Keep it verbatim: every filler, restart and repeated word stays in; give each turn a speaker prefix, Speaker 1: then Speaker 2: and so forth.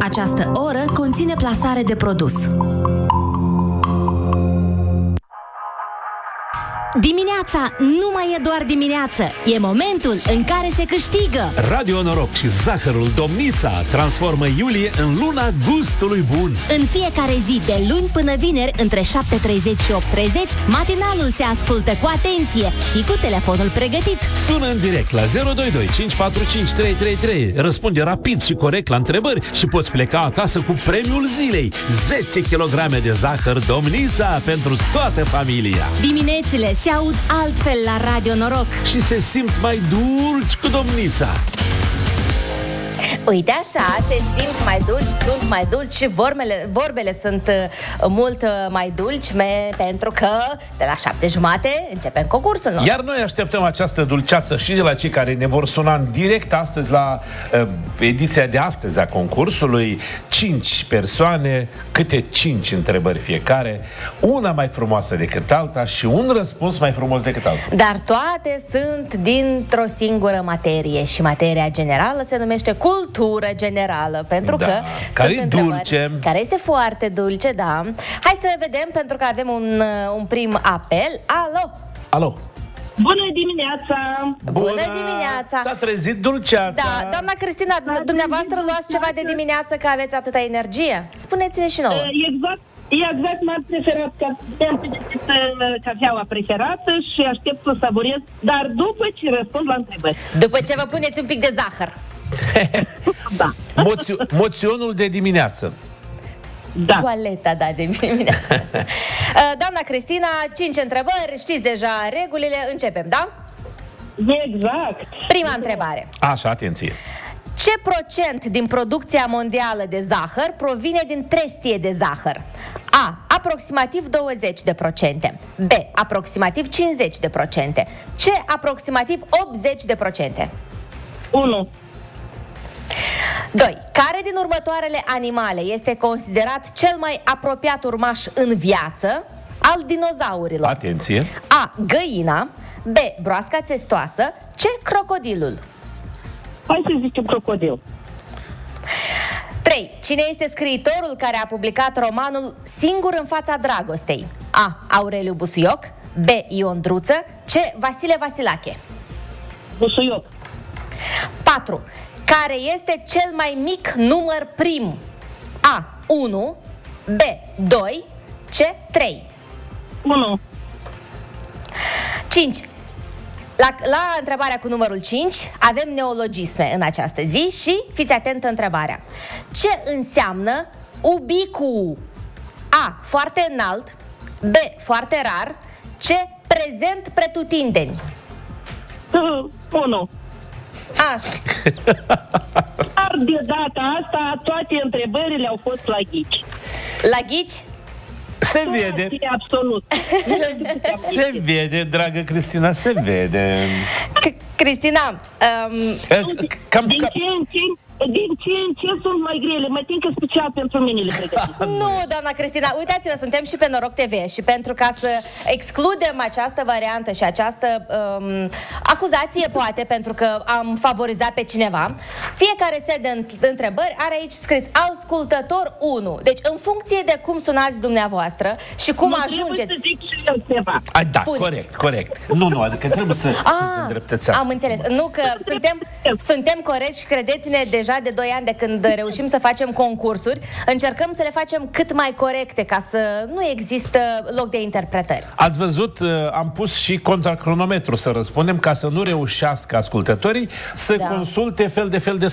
Speaker 1: Această oră conține plasare de produs. Dimineața nu mai e doar dimineață, e momentul în care se câștigă.
Speaker 2: Radio Noroc și Zahărul Domnița transformă iulie în luna gustului bun.
Speaker 1: În fiecare zi, de luni până vineri, între șapte treizeci și opt treizeci, matinalul se ascultă cu atenție și cu telefonul pregătit.
Speaker 2: Sună în direct la zero doi doi cinci patru cinci trei trei trei, răspunde rapid și corect la întrebări și poți pleca acasă cu premiul zilei: zece kilograme de zahăr Domnița pentru toată familia.
Speaker 1: Diminețile se aud altfel la Radio Noroc
Speaker 2: și se simt mai dulci cu Domnița.
Speaker 3: Uite așa, se simt mai dulci, sunt mai dulci și vorbele, vorbele sunt uh, mult uh, mai dulci me, pentru că de la șapte jumate începem concursul nostru.
Speaker 2: Iar noi așteptăm această dulceață și de la cei care ne vor suna în direct astăzi la uh, ediția de astăzi a concursului. Cinci persoane, câte cinci întrebări fiecare, una mai frumoasă decât alta și un răspuns mai frumos decât altul.
Speaker 3: Dar toate sunt dintr-o singură materie și materia generală se numește cultură generală, pentru
Speaker 2: da,
Speaker 3: că
Speaker 2: care
Speaker 3: sunt
Speaker 2: e dulce,
Speaker 3: care este foarte dulce, da. Hai să vedem, pentru că avem un, un prim apel. Alo!
Speaker 2: Alo!
Speaker 4: Bună dimineața!
Speaker 3: Bună, Bună dimineața!
Speaker 2: S-a trezit dulceața!
Speaker 3: Da, doamna Cristina,
Speaker 4: da,
Speaker 3: dumneavoastră luați ceva de dimineață că aveți atâta energie? Spuneți-ne și nouă.
Speaker 4: Exact. Exact, m-am preferat, că am pregătit cafeaua preferată și aștept să savurez, dar după ce răspund la întrebări.
Speaker 3: După ce vă puneți un pic de zahăr.
Speaker 4: Da.
Speaker 2: Moțio- moționul de dimineață.
Speaker 4: Da.
Speaker 3: Toaleta, da, de dimineață. Doamna Cristina, cinci întrebări, știți deja regulile, începem, da?
Speaker 4: Exact.
Speaker 3: Prima întrebare.
Speaker 2: Așa, atenție.
Speaker 3: Ce procent din producția mondială de zahăr provine din trestie de zahăr? A. Aproximativ douăzeci de procente. B. Aproximativ cincizeci de procente. C. Aproximativ optzeci de procente.
Speaker 4: unu.
Speaker 3: doi. Care din următoarele animale este considerat cel mai apropiat urmaș în viață al dinozaurilor?
Speaker 2: Atenție.
Speaker 3: A. Găina. B. Broasca țestoasă. C. Crocodilul.
Speaker 4: Hai să zicem crocodil.
Speaker 3: trei. Cine este scriitorul care a publicat romanul Singur în fața dragostei? A. Aureliu Busuioc. B. Ion Druță. C. Vasile Vasilache.
Speaker 4: Busuioc.
Speaker 3: patru. Care este cel mai mic număr prim? A. unu. B. doi. C. trei.
Speaker 4: unu.
Speaker 3: cinci. La, la întrebarea cu numărul cinci avem neologisme în această zi și fiți atentă întrebarea. Ce înseamnă ubicu? A. Foarte înalt. B. Foarte rar. C. Prezent pretutindeni.
Speaker 4: unu.
Speaker 3: Așa.
Speaker 4: Dar de data asta toate întrebările au fost la ghici.
Speaker 3: La ghici?
Speaker 2: Se vede.
Speaker 4: Absolut.
Speaker 2: Se, se vede, dragă Cristina, se vede.
Speaker 3: Cristina, um,
Speaker 2: cam,
Speaker 4: din,
Speaker 2: cam...
Speaker 4: ce în ce, din ce în ce sunt mai grele? Mă tin că special pentru mine le pregătit.
Speaker 3: Nu, doamna Cristina, uitați-vă, suntem și pe Noroc T V și pentru ca să excludem această variantă și această um, acuzație, poate, pentru că am favorizat pe cineva, fiecare set de întrebări are aici scris ascultător unu. Deci, în funcție de cum sunați dumneavoastră și cum
Speaker 4: nu
Speaker 3: ajungeți...
Speaker 4: Să zic și eu ceva.
Speaker 2: Ai, da,
Speaker 3: Spuneți.
Speaker 2: corect, corect. Nu, nu, adică trebuie să,
Speaker 3: A,
Speaker 2: să se îndreptățească.
Speaker 3: am înțeles. Nu, că suntem, suntem corecți și credeți-ne, deja de doi ani de când reușim să facem concursuri, încercăm să le facem cât mai corecte, ca să nu există loc de interpretări.
Speaker 2: Ați văzut, am pus și contracronometru să răspundem, ca să nu reușească ascultătorii să
Speaker 3: Da.
Speaker 2: consulte fel de fel de